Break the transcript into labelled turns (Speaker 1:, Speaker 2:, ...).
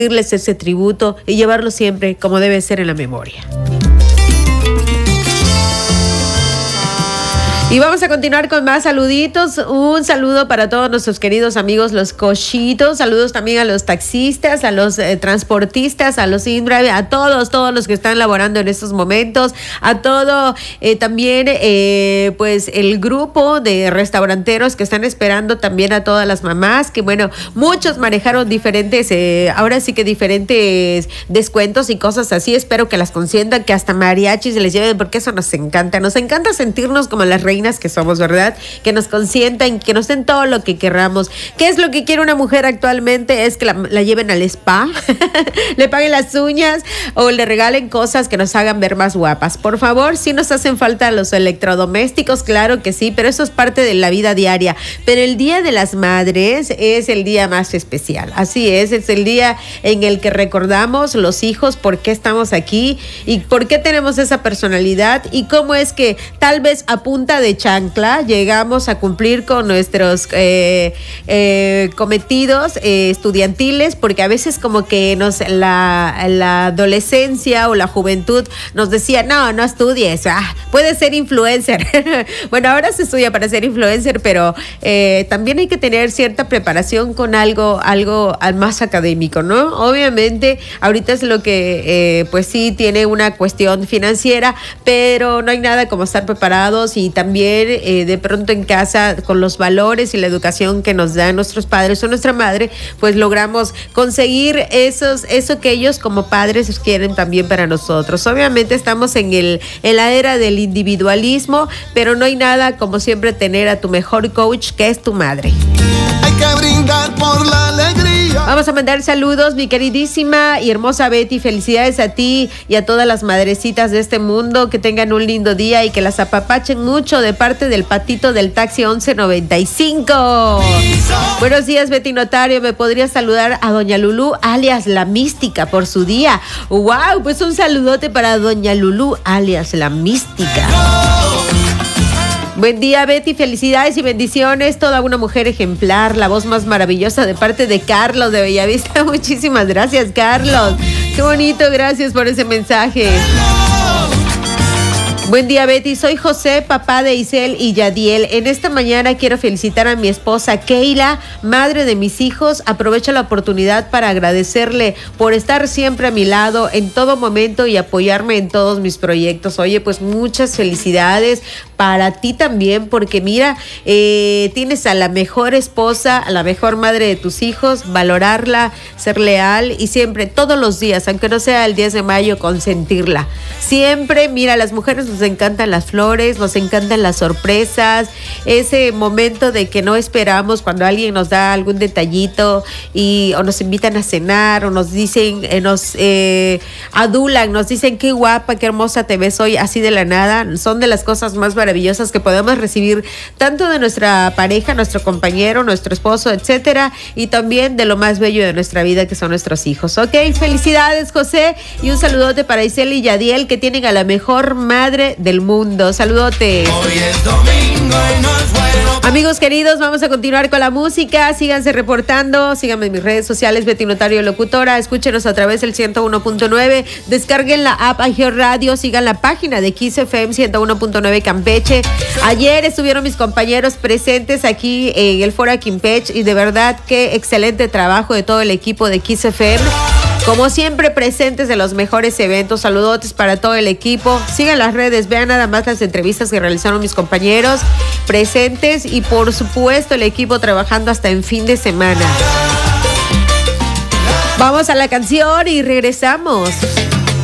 Speaker 1: rendirles ese tributo y llevarlo siempre como debe ser en la memoria. Y vamos a continuar con más saluditos. Un saludo para todos nuestros queridos amigos los cochitos. Saludos también a los taxistas, a los transportistas, a los InDrive, a todos los que están laborando en estos momentos. A todo también pues el grupo de restauranteros que están esperando también a todas las mamás. Que bueno, muchos manejaron diferentes, ahora sí que diferentes descuentos y cosas así. Espero que las consientan, que hasta mariachis se les lleven, porque eso nos encanta. Nos encanta sentirnos como las reinas que somos, ¿verdad? Que nos consientan, que nos den todo lo que queramos. ¿Qué es lo que quiere una mujer actualmente? Es que la lleven al spa, le paguen las uñas o le regalen cosas que nos hagan ver más guapas. Por favor, sí nos hacen falta los electrodomésticos, claro que sí, pero eso es parte de la vida diaria. Pero el Día de las Madres es el día más especial. Así es el día en el que recordamos los hijos por qué estamos aquí y por qué tenemos esa personalidad y cómo es que tal vez a punta de chancla llegamos a cumplir con nuestros cometidos estudiantiles, porque a veces como que la adolescencia o la juventud nos decía, no estudies, puedes ser influencer. Bueno, ahora se estudia para ser influencer, pero también hay que tener cierta preparación con algo más académico, ¿no? Obviamente ahorita es lo que pues sí tiene una cuestión financiera, pero no hay nada como estar preparados y también de pronto en casa con los valores y la educación que nos dan nuestros padres o nuestra madre, pues logramos conseguir eso que ellos como padres quieren también para nosotros. Obviamente estamos en la era del individualismo, pero no hay nada como siempre tener a tu mejor coach, que es tu madre.
Speaker 2: Hay que brindar por la alegría.
Speaker 1: Vamos a mandar saludos, mi queridísima y hermosa Betty. Felicidades a ti y a todas las madrecitas de este mundo. Que tengan un lindo día y que las apapachen mucho de parte del patito del taxi 1195. Buenos días, Betty Notario. ¿Me podría saludar a doña Lulú, alias La Mística, por su día? ¡Wow! Pues un saludote para doña Lulú, alias La Mística. Buen día, Betty, felicidades y bendiciones, toda una mujer ejemplar, la voz más maravillosa de parte de Carlos de Bellavista. Muchísimas gracias, Carlos. Qué bonito, gracias por ese mensaje. Buen día, Betty. Soy José, papá de Isel y Yadiel. En esta mañana quiero felicitar a mi esposa Keila, madre de mis hijos. Aprovecho la oportunidad para agradecerle por estar siempre a mi lado en todo momento y apoyarme en todos mis proyectos. Oye, pues muchas felicidades para ti también, porque mira, tienes a la mejor esposa, a la mejor madre de tus hijos. Valorarla, ser leal y siempre, todos los días, aunque no sea el 10 de mayo, consentirla. Siempre, mira, las mujeres nos encantan las flores, nos encantan las sorpresas, ese momento de que no esperamos cuando alguien nos da algún detallito o nos invitan a cenar o nos dicen, nos adulan, nos dicen qué guapa, qué hermosa te ves hoy, así de la nada. Son de las cosas más maravillosas que podemos recibir tanto de nuestra pareja, nuestro compañero, nuestro esposo, etcétera, y también de lo más bello de nuestra vida, que son nuestros hijos. Ok, felicidades, José, y un saludote para Isel y Yadiel, que tienen a la mejor madre del mundo. Saludote.
Speaker 2: Hoy es domingo y no es bueno.
Speaker 1: Amigos queridos, vamos a continuar con la música. Síganse reportando, síganme en mis redes sociales, Betty Notario Locutora. Escúchenos a través del 101.9. Descarguen la app iHeart Radio, sigan la página de Kiss FM 101.9 Campeche. Ayer estuvieron mis compañeros presentes aquí en el Foro Campeche y de verdad qué excelente trabajo de todo el equipo de Kiss FM. Como siempre, presentes de los mejores eventos. Saludotes para todo el equipo. Sigan las redes, vean nada más las entrevistas que realizaron mis compañeros presentes y por supuesto el equipo trabajando hasta en fin de semana. Vamos a la canción y regresamos.